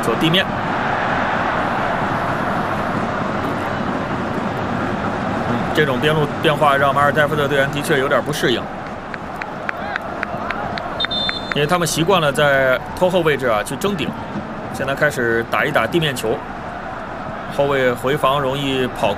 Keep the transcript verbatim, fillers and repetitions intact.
走地面。嗯，这种边路变化让马尔代夫的队员的确有点不适应，因为他们习惯了在拖后位置啊去争顶，现在开始打一打地面球，后卫回防容易跑。